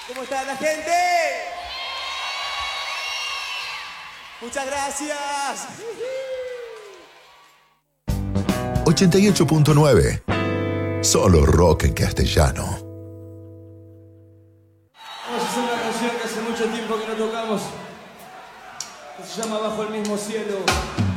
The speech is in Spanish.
¿Cómo está la gente? Muchas gracias. 88.9. Solo rock en castellano. Vamos a hacer una canción que hace mucho tiempo que no tocamos, que se llama Bajo el mismo cielo.